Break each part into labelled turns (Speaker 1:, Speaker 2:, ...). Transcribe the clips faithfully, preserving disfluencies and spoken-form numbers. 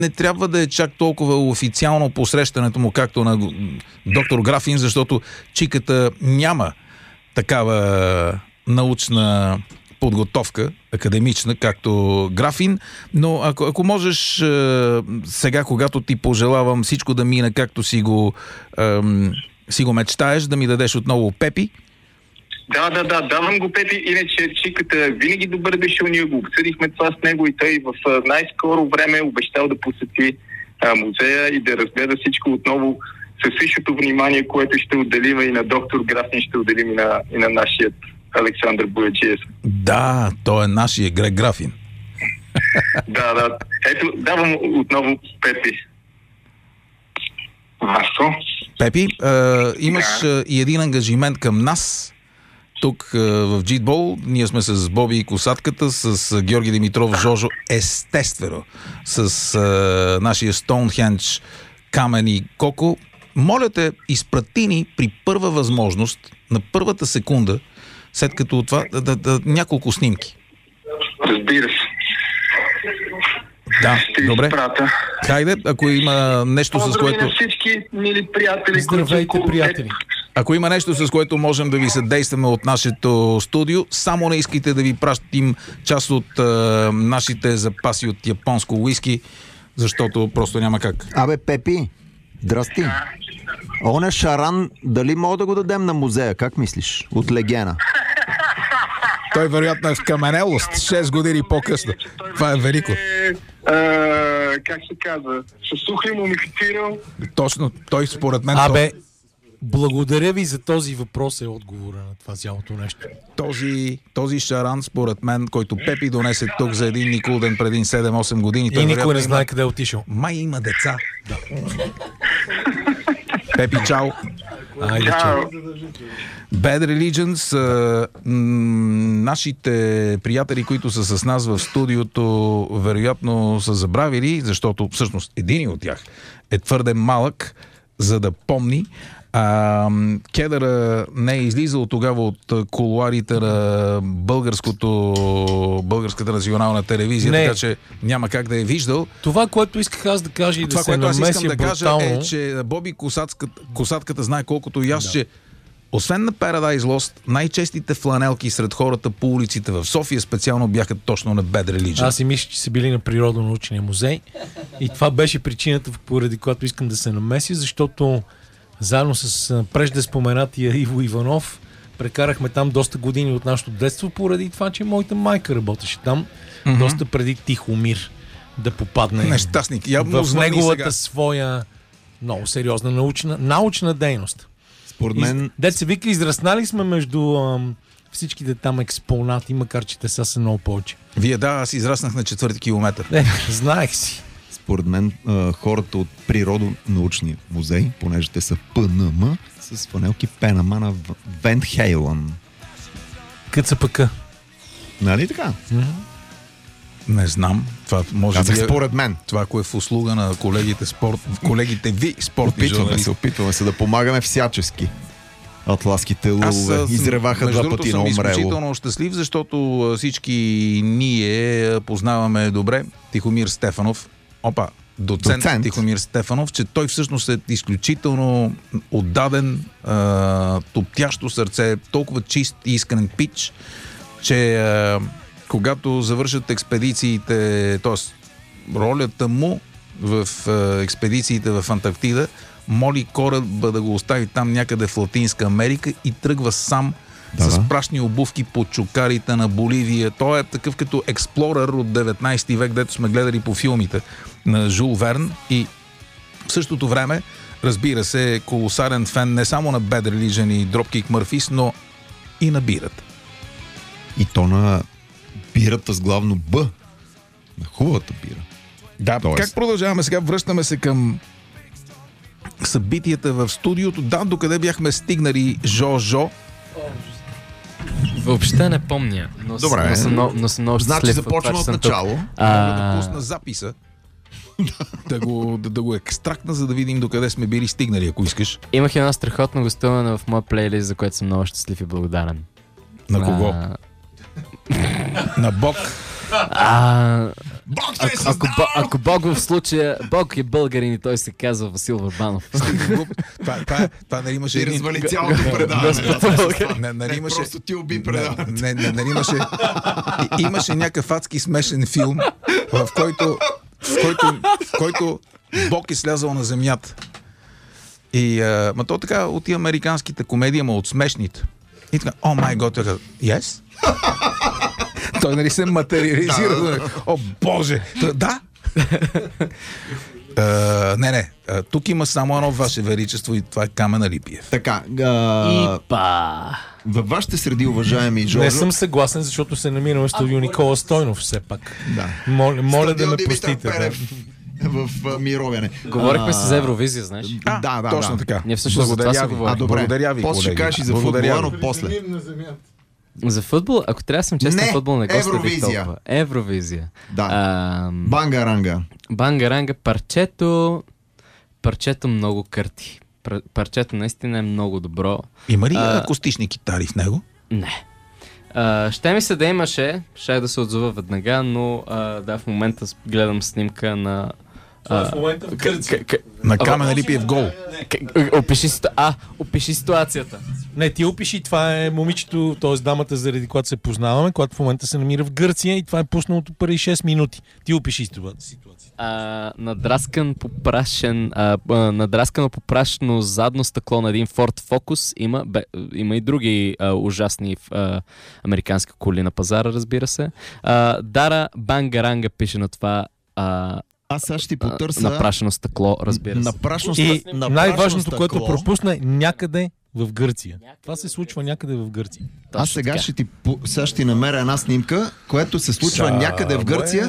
Speaker 1: не трябва да е чак толкова официално посрещането му, както на доктор Графин, защото чиката няма такава научна подготовка, академична, както Графин, но ако, ако можеш е, сега, когато ти пожелавам всичко да мине както си го, е, си го мечтаеш, да ми дадеш отново Пепи.
Speaker 2: Да, да, да, давам го Пепи, иначе чиката винаги добър дошъл, ние го обсъдихме това с него и той в най-скоро време е обещал да посети а, музея и да разгледа всичко отново със същото внимание, което ще отделим и на доктор Графин, ще отделим и на, и на нашият Александър Бояджиев.
Speaker 1: Да, той е нашия Грег Графин.
Speaker 2: Да, да. Ето, давам отново Пепи. Васо.
Speaker 1: Пепи, а, имаш да. и един ангажимент към нас. Тук в Джитбол ние сме с Боби и Косатката, с Георги Димитров, Жожо, естествено, с а, нашия Стоунхендж Камен и Коко. Моля те, изпрати ни при първа възможност, на първата секунда, след като това, да, да, да, няколко снимки.
Speaker 2: Разбира се.
Speaker 1: Да,
Speaker 2: ще
Speaker 1: добре.
Speaker 2: Изпрата.
Speaker 1: Хайде, ако има нещо, с което...
Speaker 2: Поздрави на всички мили приятели.
Speaker 3: Здравейте, приятели.
Speaker 1: Ако има нещо, с което можем да ви съдействаме от нашето студио, само не искайте да ви пращим част от а, нашите запаси от японско уиски, защото просто няма как.
Speaker 4: Абе, Пепи, здрасти. Оня шаран, дали мога да го дадем на музея? Как мислиш? От Легена.
Speaker 1: Той вероятно е в каменелост, шест години по-късно. Това е велико.
Speaker 2: А, как се казва? Със сухли мумифицирал.
Speaker 1: Точно, той според мен...
Speaker 3: Абе, благодаря ви за този въпрос, е отговора на това цялото нещо.
Speaker 1: Този, този шаран, според мен, който Пепи донесе тук за един Никулден преди седем-осем години...
Speaker 3: И никой не знае има... къде е отишъл.
Speaker 1: Май има деца. Да. Пепи, чао.
Speaker 3: Айде, чао.
Speaker 1: Bad Religions, а, м- нашите приятели, които са с нас в студиото, вероятно са забравили, защото всъщност един от тях е твърде малък, за да помни. А, Кедъра не е излизал тогава от кулуарите на българското, българската национална телевизия, не. Така че няма как да е виждал.
Speaker 3: Това, което исках аз да кажа и
Speaker 1: това,
Speaker 3: да се намеся
Speaker 1: брутално... Това, което аз искам да кажа
Speaker 3: брутално...
Speaker 1: е, че Боби Косатката, Косатката знае колкото и аз, да. Че освен на Paradise Lost, най-честите фланелки сред хората по улиците в София специално бяха точно на Bad Religion.
Speaker 3: Аз си мисля, че са били на Природонаучния музей и това беше причината, поради която искам да се намеся, защото заедно с прежде споменатия Иво Иванов прекарахме там доста години от нашето детство, поради това, че моята майка работеше там, mm-hmm. доста преди Тихомир да попадне
Speaker 1: нещастник. Явно
Speaker 3: в неговата
Speaker 1: сега.
Speaker 3: Своя много сериозна научна, научна дейност.
Speaker 4: Според мен...
Speaker 3: Дет се вика, израснали сме между ам, всичките там експонати, макар че те са са много повече.
Speaker 1: Вие да, аз израснах на четвърти километър.
Speaker 3: Е, знаех си.
Speaker 4: Според мен хората от Природонаучния музей, понеже те са ПНМ, с фанелки Пенама на Ван Хейлън.
Speaker 3: КЦПК.
Speaker 4: Нали така?
Speaker 3: Mm-hmm.
Speaker 1: Не знам. Това може
Speaker 4: Казах
Speaker 1: би е,
Speaker 4: според мен.
Speaker 1: Това, ако е в услуга на колегите, спорт, колегите ви спортни
Speaker 4: опитваме
Speaker 1: журналисти.
Speaker 4: се, опитваме се да помагаме всячески. Атласките лъвове изреваха два пъти на Омрело. Аз съм
Speaker 1: изключително щастлив, защото всички ние познаваме добре Тихомир Стефанов. Опа, доцент, доцент. Тихомир Стефанов, че той всъщност е изключително отдаден, а, топтящо сърце, толкова чист и искрен пич, че а, когато завършат експедициите, т.е. ролята му в а, експедициите в Антарктида, моли кораба да го остави там някъде в Латинска Америка и тръгва сам да, с прашни обувки по чукарите на Боливия. Той е такъв като експлорър от деветнайсети век, дето сме гледали по филмите на Жул Верн, и в същото време, разбира се, е колосарен фен не само на Bad Religion и Dropkick Murphys, но и на бирата.
Speaker 4: И то на бирата с главно Б. На хубавата бира.
Speaker 1: Да, Тоест... как продължаваме сега? Връщаме се към събитията в студиото. Да, докъде бяхме стигнали, Жо-Жо?
Speaker 5: Въобще не помня, но,
Speaker 4: добре,
Speaker 5: но съм много, но съм много щастлив.
Speaker 4: Значи започвам от начало.
Speaker 1: А... Мога да пусна записа, да, го, да, да го екстрактна, за да видим докъде сме били стигнали, ако искаш.
Speaker 5: Имах едно страхотно гостуване в моя плейлист, за което съм много щастлив и благодарен.
Speaker 1: На кого?
Speaker 5: А...
Speaker 1: На Бог?
Speaker 5: А...
Speaker 4: Бог те е
Speaker 5: Ако, ако,
Speaker 4: създал!
Speaker 5: Бо- ако Бог в случая, Бог е българин и той се казва Васил Върбанов.
Speaker 1: Това, това, това нали имаше
Speaker 4: Ти
Speaker 1: един...
Speaker 4: развали цялото предаване.
Speaker 1: Не, нали
Speaker 4: Не,
Speaker 1: имаше...
Speaker 4: просто ти уби
Speaker 1: Не,
Speaker 4: предаването.
Speaker 1: не, не, нали имаше... и- Имаше някакъв адски смешен филм, в който, в който, в който Бог е слязал на земята. И, а, ма то така от тия американските комедии, ма от смешните. И така, о май гот, той каза, yes? Той нали се материализира. О, Боже! Той, да! Uh, не, не. Uh, тук има само едно ваше величество и това е Камен Алипиев.
Speaker 4: Така, а,
Speaker 5: Ипа!
Speaker 4: във вашите среди, уважаеми Жоржо...
Speaker 3: Не съм съгласен, защото се намираме в студио Никола Стойнов все пак.
Speaker 4: Да.
Speaker 3: Моля, моля да
Speaker 4: Студио
Speaker 3: ме
Speaker 4: Димитър
Speaker 3: простите. Да.
Speaker 4: Пенев в а, Мировяне.
Speaker 5: Говорихме
Speaker 4: А,
Speaker 5: си за Евровизия, знаеш.
Speaker 1: А,
Speaker 4: Да, да,
Speaker 1: точно
Speaker 4: да.
Speaker 1: така.
Speaker 5: Ние всъщност за това
Speaker 1: Благодаря
Speaker 5: се
Speaker 1: ви.
Speaker 5: говорим.
Speaker 4: А, добре.
Speaker 1: Благодаря ви,
Speaker 4: После ще
Speaker 1: колеги.
Speaker 4: кажеш и за
Speaker 1: Благодаря
Speaker 4: футбола,
Speaker 1: ви.
Speaker 4: но после.
Speaker 5: За футбол, ако трябва да съм честен,
Speaker 4: Не,
Speaker 5: футбол не го следих
Speaker 4: Евровизия.
Speaker 5: толкова. Евровизия.
Speaker 4: Да.
Speaker 5: А,
Speaker 4: Банга-ранга.
Speaker 5: Банга-ранга, парчето... Парчето много кърти. Пар- Парчето наистина е много добро.
Speaker 1: Има ли
Speaker 5: А,
Speaker 1: акустични китари в него?
Speaker 5: Не. А, ще ми се да имаше, ще да се отзова веднага, но а, да, в момента с- гледам снимка на...
Speaker 3: Това е в момента в Гърция.
Speaker 5: к- к-
Speaker 1: На Камен Алипиев гол.
Speaker 5: к- опиши, ситу... а, опиши ситуацията.
Speaker 3: Не, ти опиши, това е момичето, т.е. дамата, заради която се познаваме, която в момента се намира в Гърция и това е пуснало преди шест минути. Ти опиши това ситуация.
Speaker 5: А, надраскан попрашен, а, а, надраскано попрашено задно стъкло на един Ford Focus. Има, бе, има и други а, ужасни а, американски коли на пазара, разбира се. А, Дара Бангаранга пише на това а,
Speaker 4: Аз сега ще ти
Speaker 5: а,
Speaker 4: потърся...
Speaker 5: напрашено стъкло, разбира се.
Speaker 4: Напрашно
Speaker 3: И
Speaker 4: ст- напрашно
Speaker 3: най-важното, което
Speaker 4: стъкло.
Speaker 3: пропусна, е някъде в Гърция. Това се случва някъде в Гърция.
Speaker 4: Аз сега
Speaker 5: така.
Speaker 4: ще ти, по- сега ще ти намеря една снимка, която се случва някъде в Гърция.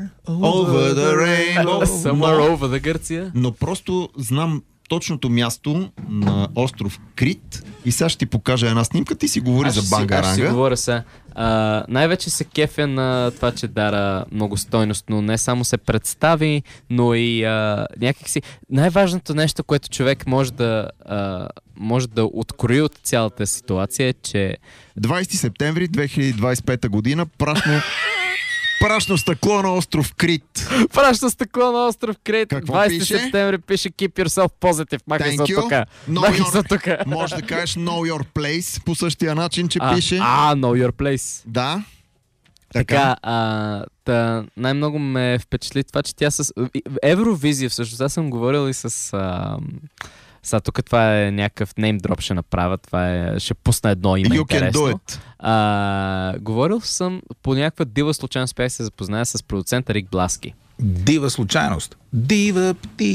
Speaker 4: Over the rainbow.
Speaker 5: Somewhere over the Гърция.
Speaker 4: Но просто знам точното място на остров Крит и сега ще ти покажа една снимка. Ти си говори
Speaker 5: Аз
Speaker 4: за
Speaker 5: ще си- Аз ще си
Speaker 4: Бангаранга.
Speaker 5: говоря сега. А, най-вече се кефя на това, че Дара много стойностно не само се представи, но и а, някакси... Най-важното нещо, което човек може да, а, може да открои от цялата ситуация е, че
Speaker 4: двайсети септември две хиляди двайсет и пета година прашно, прашно стъкло на остров Крит.
Speaker 5: праща стъкло на остров Крит.
Speaker 4: Какво
Speaker 5: двайсети
Speaker 4: пише?
Speaker 5: септември пише Keep yourself positive. Махай
Speaker 4: Thank
Speaker 5: се
Speaker 4: you.
Speaker 5: тук.
Speaker 4: Know
Speaker 5: Махай се
Speaker 4: your-
Speaker 5: тук.
Speaker 4: Може да кажеш Know Your Place по същия начин, че
Speaker 5: А,
Speaker 4: пише.
Speaker 5: а, know your place.
Speaker 4: Да.
Speaker 5: Така, а, та, най-много ме впечатли това, че тя с... Евровизия всъщност, аз съм говорил и с... А, сега тук това е някакъв неймдроп ще направя, това е... Ще пусна едно име
Speaker 4: You can
Speaker 5: интересно.
Speaker 4: do it.
Speaker 5: А, говорил съм по някаква дива случайност, успях да се запозная с продуцента Рик Бласки.
Speaker 1: Дива случайност. Дива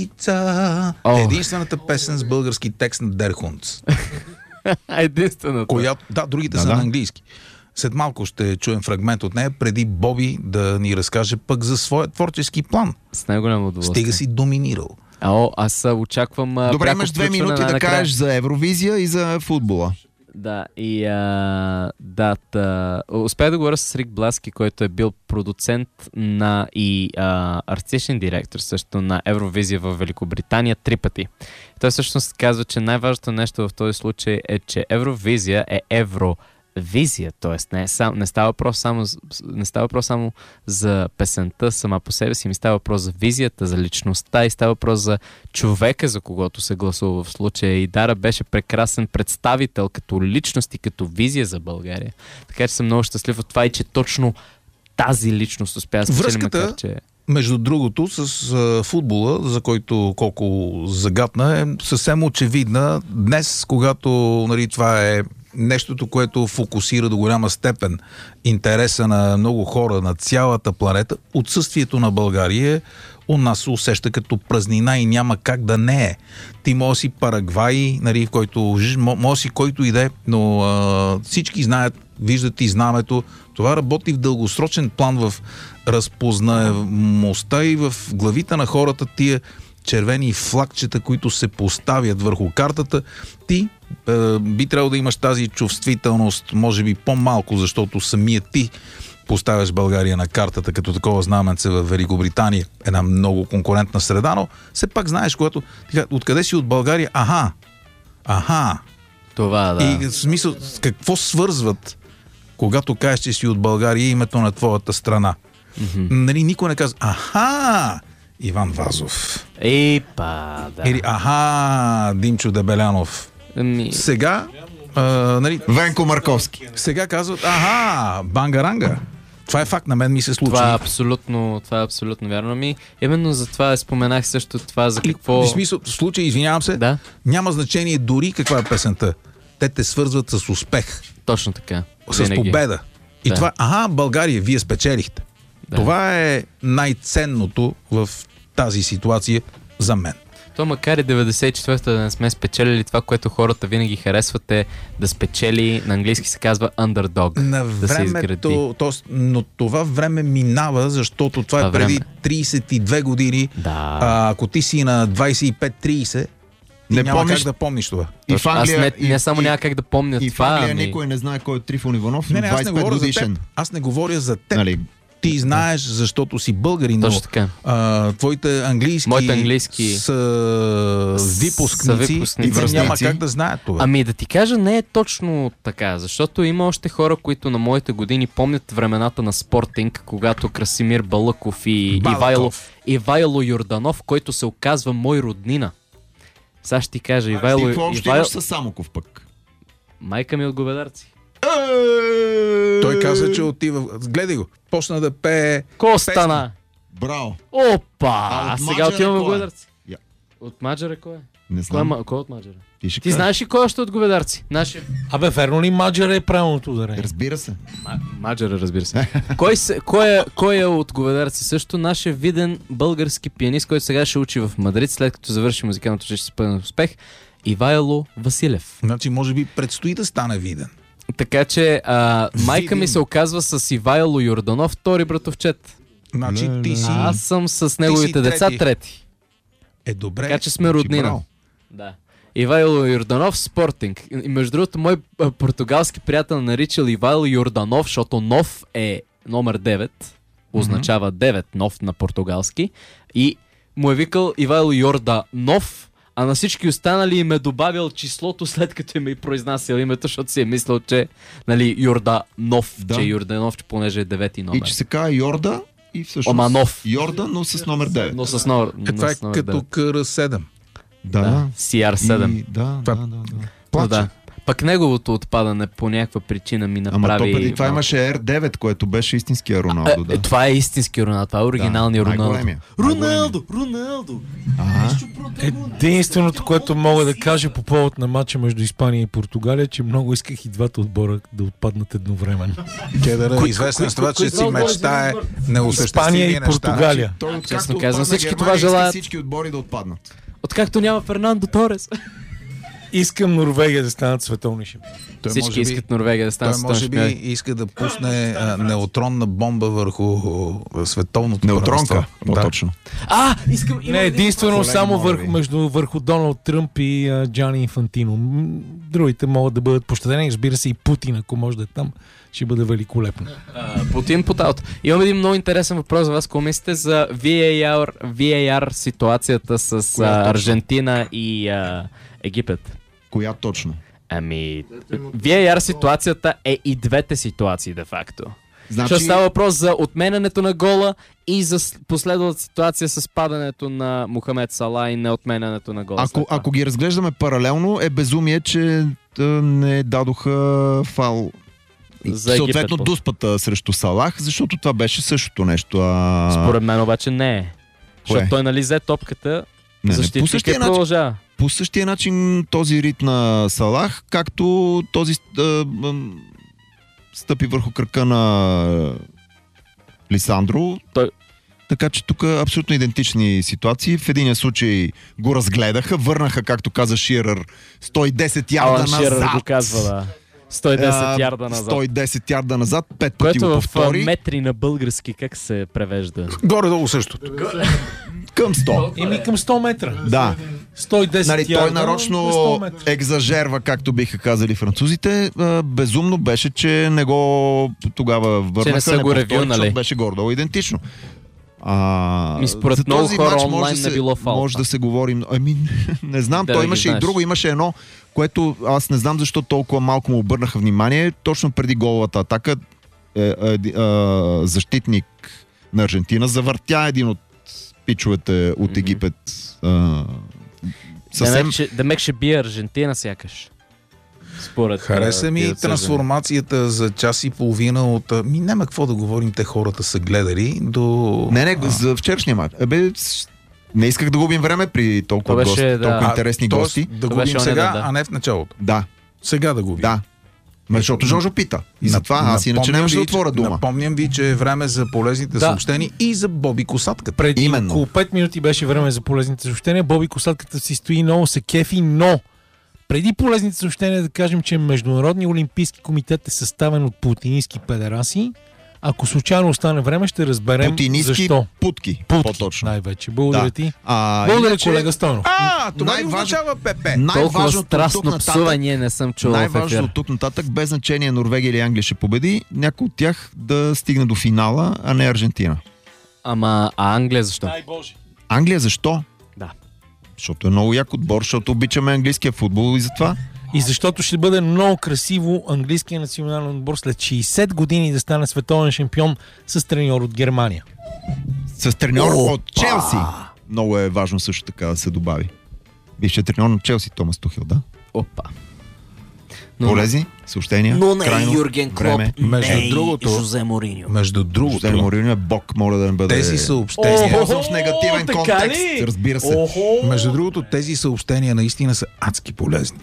Speaker 1: птица.
Speaker 5: О.
Speaker 1: Единствената песен с български текст на Дерхунц.
Speaker 5: Единственото.
Speaker 1: Която, да, другите
Speaker 4: Да,
Speaker 1: са
Speaker 4: да.
Speaker 1: на английски. След малко ще чуем фрагмент от нея, преди Боби да ни разкаже пък за своя творчески план.
Speaker 5: С най-голямо удоволствие.
Speaker 1: Стига си доминирал.
Speaker 5: А, о, аз а, очаквам... А,
Speaker 4: Добре,
Speaker 5: пряко
Speaker 4: имаш две
Speaker 5: включване
Speaker 4: минути да
Speaker 5: най-накрая.
Speaker 4: кажеш за Евровизия и за футбола.
Speaker 5: Да, и а, да, та, успях да говоря с Рик Бласки, който е бил продуцент на и а, артистичен директор също на Евровизия в Великобритания три пъти. Той всъщност казва, че най-важното нещо в този случай е, че Евровизия е евровизия, т.е. не, е сам, не, става въпрос само, з- не става въпрос само за песента сама по себе си, ми става въпрос за визията, за личността и става въпрос за човека, за когото се гласува в случая. И Дара беше прекрасен представител като личност и като визия за България. Така че съм много щастлив от това и че точно тази личност успя да спечели,
Speaker 1: Връзката-
Speaker 5: макар че...
Speaker 1: Между другото, с а, футбола, за който колко загадна, е съвсем очевидна. Днес, когато нали, това е нещото, което фокусира до голяма степен интереса на много хора на цялата планета, отсъствието на България у нас се усеща като празнина и няма как да не е. Ти може си Парагвай, нали, в който ж- мо- може си който иде, но а, всички знаят, виждат и знамето. Това работи в дългосрочен план в разпознаемостта и в главите на хората тия червени флагчета, които се поставят върху картата. Ти е, би трябвало да имаш тази чувствителност, може би по-малко, защото самият ти поставяш България на картата като такова знаменце в Великобритания. Една много конкурентна среда, но все пак знаеш, когато така, откъде си от България? Аха! Аха!
Speaker 5: Това, да.
Speaker 1: И в смисъл, с какво свързват, когато кажеш, че си от България, името на твоята страна?
Speaker 5: Mm-hmm.
Speaker 1: Нали, никой не казва, аха, Иван Вазов.
Speaker 5: Епа, да.
Speaker 1: Или аха, Димчо Дебелянов.
Speaker 5: Ами...
Speaker 1: Сега, а, нали,
Speaker 4: Венко Марковски.
Speaker 1: сега казват, аха, Бангаранга. Това е факт, на мен ми се случи.
Speaker 5: Това е абсолютно, това е абсолютно вярно. Ми, именно за това споменах също това за какво...
Speaker 1: В смисъл, в случай, извинявам се,
Speaker 5: Да,
Speaker 1: няма значение дори каква е песента. Те те свързват с успех,
Speaker 5: точно така.
Speaker 1: с
Speaker 5: Винаги.
Speaker 1: победа. И
Speaker 5: Да.
Speaker 1: това, ага, България, вие спечелихте.
Speaker 5: Да.
Speaker 1: Това е най-ценното в тази ситуация за мен.
Speaker 5: То макар и деветдесет и четвърта да не сме спечелили, това, което хората винаги харесват е да спечели, на английски се казва underdog.
Speaker 1: На
Speaker 5: Да се изгради.
Speaker 1: времето, то, но това време минава, защото това,
Speaker 5: Това
Speaker 1: е преди
Speaker 5: време.
Speaker 1: трийсет и две години.
Speaker 5: Да.
Speaker 1: А, ако ти си на двайсет и пет трийсет, ти
Speaker 4: Не
Speaker 1: няма
Speaker 4: помниш-
Speaker 1: как да помниш това.
Speaker 4: И в
Speaker 5: Точно. Аз
Speaker 4: Англия,
Speaker 5: не, не само
Speaker 4: и,
Speaker 5: няма как да помня
Speaker 4: и в
Speaker 5: това,
Speaker 4: Англия
Speaker 5: ами...
Speaker 4: никой не знае кой е Трифон Иванов,
Speaker 1: Не, не, аз не
Speaker 4: двайсет и пет
Speaker 1: говоря за
Speaker 4: годишен.
Speaker 1: теб. Аз не говоря за теб.
Speaker 4: Нали,
Speaker 1: Ти знаеш, защото си българин, но
Speaker 5: Точно така.
Speaker 1: а, твоите английски,
Speaker 5: Моите английски
Speaker 1: са
Speaker 5: са
Speaker 1: випускници
Speaker 5: випускници.
Speaker 1: и те няма
Speaker 4: Връстници.
Speaker 1: как да знаят това.
Speaker 5: Ами да ти кажа, не е точно така, защото има още хора, които на моите години помнят времената на Спортинг, когато Красимир Балъков и
Speaker 1: Балъков.
Speaker 5: Ивайло, Ивайло Юрданов, който се оказва мой роднина. Сега ще ти кажа, Ивайло...
Speaker 4: ти какво общо
Speaker 5: Ивайло...
Speaker 4: имаш с Самоков пък?
Speaker 5: Майка ми от Говедарци.
Speaker 1: Той каза, че отива. Гледай го. Почна да пее.
Speaker 5: Ко стана?
Speaker 4: Браво!
Speaker 5: Опа!
Speaker 4: А
Speaker 5: А
Speaker 4: от
Speaker 5: сега
Speaker 4: Маджара
Speaker 5: отиваме в
Speaker 4: кой е?
Speaker 5: Говедарци.
Speaker 4: Я.
Speaker 5: От Маджара кой е?
Speaker 4: Не
Speaker 5: Кой е,
Speaker 4: знам.
Speaker 5: ма- кой е от Маджара?
Speaker 4: Ти ще
Speaker 5: Ти
Speaker 4: кажеш.
Speaker 5: знаеш ли кой е още от Говедарци? Нашия.
Speaker 3: Абе, верно ли Маджара е правилното ударение?
Speaker 4: Разбира се.
Speaker 5: Ма- Маджара, разбира се. кой, се кой, е, кой е от Говедарци? Също нашия виден български пианист, който сега ще учи в Мадрид, след като завърши музикалното училище с пълен успех, Ивайло Василев.
Speaker 1: Значи, може би предстои да стане виден.
Speaker 5: Така че а, майка ми
Speaker 1: Виден.
Speaker 5: се оказва с Ивайло Юрданов, втори братовчет.
Speaker 1: Значи,
Speaker 4: Не,
Speaker 1: ти
Speaker 4: не.
Speaker 1: си.
Speaker 5: А аз съм с неговите деца
Speaker 1: трети.
Speaker 5: трети.
Speaker 1: Е, добре.
Speaker 5: Така че сме
Speaker 1: Значи,
Speaker 5: роднина.
Speaker 1: браво.
Speaker 5: Да. Ивайло Юрданов, Спортинг. И между другото, мой а, португалски приятел наричал Ивайло Юрданов, защото нов е номер девет. Означава девет, нов на португалски. И му е викал Ивайло Йорданов, а на всички останали им е добавил числото, след като им е произнасял името, защото си е мислил, че нали, Йорданов,
Speaker 4: Да.
Speaker 5: че е Йорданов, че понеже е девети номер.
Speaker 4: И че се казва Йорда и всъщност...
Speaker 5: Оманов.
Speaker 4: Йорда, но с номер девет.
Speaker 5: Но с номер,
Speaker 1: Е, това
Speaker 5: но
Speaker 1: е
Speaker 5: с номер
Speaker 1: като
Speaker 5: девет.
Speaker 1: К Р седем.
Speaker 4: Да.
Speaker 5: Да, Си Ар седем.
Speaker 4: И, да,
Speaker 1: Това-
Speaker 4: да, да, да.
Speaker 1: Плаче.
Speaker 5: Да. Пък неговото отпадане по някаква причина ми
Speaker 4: Ама
Speaker 5: направи...
Speaker 4: то преди това
Speaker 5: малко-
Speaker 4: имаше Р девет, което беше истинския Роналдо,
Speaker 5: Е,
Speaker 4: да.
Speaker 5: е, това е истински Роналдо, това е оригиналният
Speaker 4: Да,
Speaker 5: Роналдо.
Speaker 4: най-големия.
Speaker 5: Роналдо, Роналдо!
Speaker 4: Ага.
Speaker 3: Единственото, което мога да кажа по повод на матча между Испания и Португалия, че много исках и двата отбора да отпаднат едновременно.
Speaker 1: Кедър е известен с това, че си мечтае
Speaker 3: Испания
Speaker 1: неосъществими
Speaker 3: и
Speaker 1: неща.
Speaker 3: Португалия.
Speaker 4: Той,
Speaker 5: Честно
Speaker 4: откакто
Speaker 5: казвам,
Speaker 4: отпадна
Speaker 5: всички
Speaker 4: Германия,
Speaker 5: това
Speaker 4: иска
Speaker 5: желаят.
Speaker 4: всички отбори да отпаднат.
Speaker 5: Откакто няма Фернандо Торес.
Speaker 3: Искам Норвегия да станат световни шампиони.
Speaker 1: Той
Speaker 5: Всички
Speaker 1: може би-
Speaker 5: искат Норвегия да стане
Speaker 1: Той може
Speaker 5: световен
Speaker 1: би
Speaker 5: шампион.
Speaker 1: иска да пусне а, неутронна бомба върху а, световното
Speaker 4: Неутронка,
Speaker 1: първенство.
Speaker 4: по-точно.
Speaker 5: А, искам...
Speaker 3: Не, единствено
Speaker 4: Колеги,
Speaker 3: само
Speaker 4: моля
Speaker 3: върху,
Speaker 4: ви.
Speaker 3: между, върху Доналд Тръмп и а, Джани Инфантино. М, Другите могат да бъдат пощадени. Разбира се, и Путин, ако може да е там, ще бъде великолепно.
Speaker 5: А, Путин Поталт. Имам един много интересен въпрос за вас. Какво мислите за ви ей ар, ви ей ар ситуацията с
Speaker 4: Коя
Speaker 5: а,
Speaker 4: точно?
Speaker 5: Аржентина и а, Египет?
Speaker 4: Коя точно?
Speaker 5: Ами, ви ей ар ситуацията е и двете ситуации, де факто.
Speaker 4: Значи,
Speaker 5: Защото става въпрос за отменянето на гола и за с- последвалата ситуация с падането на Мохамед Сала и неотменянето на гола. след
Speaker 4: ако,
Speaker 5: това.
Speaker 4: ако ги разглеждаме паралелно, е безумие, че а, не дадоха фал.
Speaker 5: За Египет,
Speaker 4: Съответно
Speaker 5: по-
Speaker 4: дуспата срещу Салах, защото това беше същото нещо. А...
Speaker 5: Според мен обаче не е. Защото
Speaker 4: Кое?
Speaker 5: той нали взе топката,
Speaker 4: Не, не, по
Speaker 5: защитник
Speaker 4: същия
Speaker 5: и
Speaker 4: начин.
Speaker 5: продължава.
Speaker 4: По същия начин този рит на Салах, както този а, а, стъпи върху кръка на Лисандро.
Speaker 5: Той-
Speaker 4: Така че тук абсолютно идентични ситуации. В единия случай го разгледаха, върнаха, както каза Ширър, сто и десет ярда
Speaker 5: Алан
Speaker 4: назад.
Speaker 5: Ширър го казва, да. сто и десет
Speaker 4: А,
Speaker 5: ярда назад.
Speaker 4: сто и десет ярда назад, пет пъти
Speaker 5: Което
Speaker 4: го
Speaker 5: в а,
Speaker 4: повтори.
Speaker 5: метри на български как се превежда?
Speaker 1: Горе-долу същото.
Speaker 4: Към сто.
Speaker 3: Еми към сто метра.
Speaker 4: Да.
Speaker 3: сто и десет
Speaker 4: Нали, той
Speaker 3: ярда на
Speaker 4: нарочно
Speaker 3: сто метра.
Speaker 4: екзажерва, както биха казали французите. А, Безумно беше, че не го тогава върнаха.
Speaker 5: не са го
Speaker 4: повтори,
Speaker 5: ревюнали.
Speaker 4: защото беше гордо идентично. А,
Speaker 5: Ми, според
Speaker 4: за
Speaker 5: много
Speaker 4: този
Speaker 5: хора
Speaker 4: мач
Speaker 5: онлайн
Speaker 4: може
Speaker 5: не
Speaker 4: да се,
Speaker 5: било фал.
Speaker 4: може да се говорим. Ами, не знам,
Speaker 5: Да,
Speaker 4: той
Speaker 5: да ги
Speaker 4: имаше и
Speaker 5: знаеш.
Speaker 4: друго. Имаше едно, което аз не знам защо толкова малко му обърнаха внимание. Точно преди головата атака е, е, е, защитник на Аржентина. Завъртя един от пичовете от Египет. А, съвсем...
Speaker 5: Да мек ще бие Аржентина сякаш. Според,
Speaker 1: Хареса ми трансформацията за час и половина от... Ми няма какво да говорим, те хората са гледали до...
Speaker 4: Не, не, а... за вчерашния мач. Ебе, не исках да губим време при толкова, беше, гости, да. толкова интересни
Speaker 1: а,
Speaker 4: гости.
Speaker 1: Да губим сега, да, да. а не в началото.
Speaker 4: Да.
Speaker 1: Сега да губим.
Speaker 4: Да. Защото Жожо пита. И затова аз иначе нямаше да отворя дума.
Speaker 1: Напомням ви, че е време за полезните да. съобщения и за Боби Косатката.
Speaker 3: Преди Именно. около пет минути беше време за полезните съобщения. Боби Косатката си стои, много се кефи, но преди полезните съобщения да кажем, че Международният олимпийски комитет е съставен от путинистки педераси. Ако случайно остане време, ще разберем
Speaker 4: путинистки
Speaker 3: защо.
Speaker 4: Путки,
Speaker 3: путки
Speaker 4: по-точно.
Speaker 3: Най-вече. Благодаря
Speaker 4: да.
Speaker 3: ти.
Speaker 4: А,
Speaker 3: Благодаря,
Speaker 4: иначе...
Speaker 3: колега Стойнов.
Speaker 1: А, това най- означава ПП.
Speaker 5: Толкова страстно псуване не съм чувал.
Speaker 4: Най-важно от тук нататък, без значение Норвегия или Англия ще победи, някой от тях да стигне до финала, а не Аржентина.
Speaker 5: Ама, а Англия защо?
Speaker 3: Дай Боже.
Speaker 4: Англия защо?
Speaker 5: Да.
Speaker 4: Защото е много як отбор, защото обичаме английския футбол и затова.
Speaker 3: И защото ще бъде много красиво английския национален отбор след шейсет години да стане световен шампион с треньор от Германия.
Speaker 4: С треньор Опа! от Челси. Много е важно също така да се добави. Бившият треньор на Челси, Томас Тухел, да?
Speaker 5: Опа.
Speaker 4: Но, Полези, съобщения,
Speaker 5: но не
Speaker 4: крайно,
Speaker 5: Юрген Клоп,
Speaker 1: между
Speaker 5: не
Speaker 1: другото,
Speaker 5: Жозе Мориньо.
Speaker 1: Между другото,
Speaker 4: Жозе Мориньо е бог, моля да не бъде...
Speaker 1: Тези съобщения...
Speaker 4: О, в негативен контекст, разбира се.
Speaker 1: Охо. Между другото, тези съобщения наистина са адски полезни.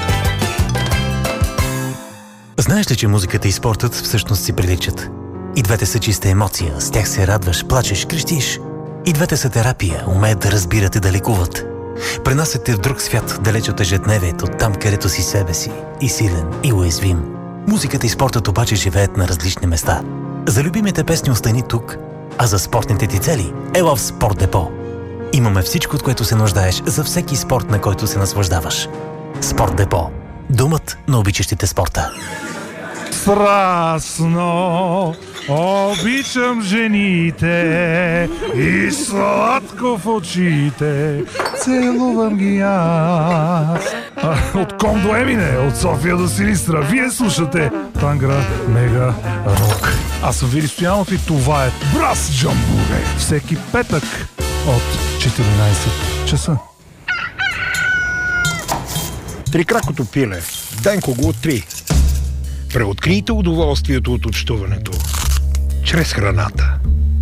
Speaker 6: Знаеш ли, че музиката и спортът всъщност си приличат? И двете са чиста емоция, с тях се радваш, плачеш, крещиш. И двете са терапия, умеят да разбират и да лекуват. Пренасят те в друг свят, далеч от ежедневието, там където си себе си, и силен, и уязвим. Музиката и спортът обаче живеят на различни места. За любимите песни остани тук, а за спортните ти цели ела в Спорт Депо. Имаме всичко, от което се нуждаеш за всеки спорт, на който се наслаждаваш. Спорт Депо. Думът на обичащите спорта.
Speaker 7: Страстно обичам жените и сладко в очите целувам ги аз. От Ком до Емине, от София до Силистра, вие слушате Тангра Мега Рок. Аз съм Вили Стоянов и това е Брас Джамбуре. Всеки петък от четиринайсет часа.
Speaker 8: Трикракото пиле. Денко го откри. Преоткрийте удоволствието от общуването чрез храната.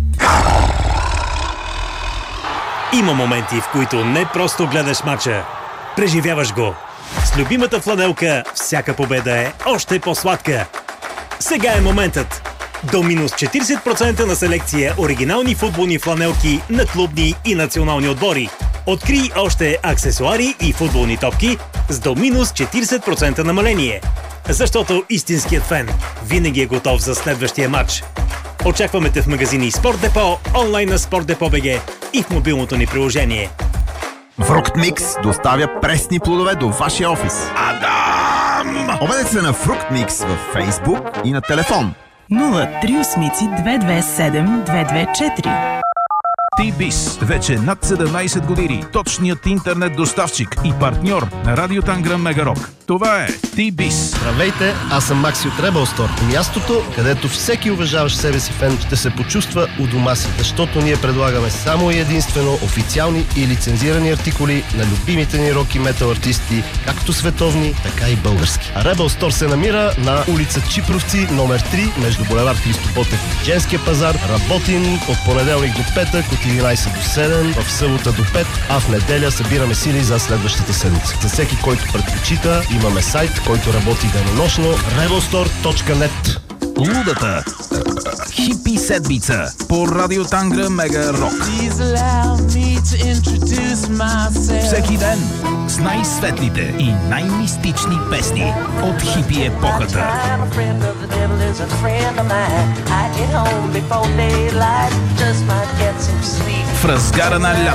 Speaker 9: Има моменти, в които не просто гледаш мача, преживяваш го. С любимата фланелка всяка победа е още по-сладка. Сега е моментът. До минус четирийсет процента на селекция оригинални футболни фланелки на клубни и национални отбори. Открий още аксесуари и футболни топки с до минус четирийсет процента намаление. Защото истинският фен винаги е готов за следващия матч. Очакваме те в магазини Спорт Депо, онлайн на Спорт Депо БГ и в мобилното ни приложение.
Speaker 4: Фруктмикс доставя пресни плодове до вашия офис. Адам! Обадете се на Фруктмикс във Фейсбук и на телефон
Speaker 10: нула три осем две две седем две две четири.
Speaker 11: T-Biz. Вече над седемнайсет години. Точният интернет доставчик и партньор на Радио Тангра Мега Рок. Това е T-Biz.
Speaker 12: Здравейте, аз съм Макси от Rebel Store. Мястото, където всеки уважаващ себе си фен ще се почувства у дома си, защото ние предлагаме само и единствено официални и лицензирани артикули на любимите ни рок и метал артисти, както световни, така и български. А Rebel Store се намира на улица Чипровци, номер три, между булевард Христо Ботев и Женския пазар. Работим от понеделник до петък, от единайсет до седем, в събота до пет, а в неделя събираме сили за следващата седмица. За всеки, който предпочита, имаме сайт, който работи денонощно rebel store точка net.
Speaker 11: Лудата хипи седмица по Радио Тангра Мега Рок. Всеки ден с най-светлите и най-мистични песни от хипи епохата. В разгара на лято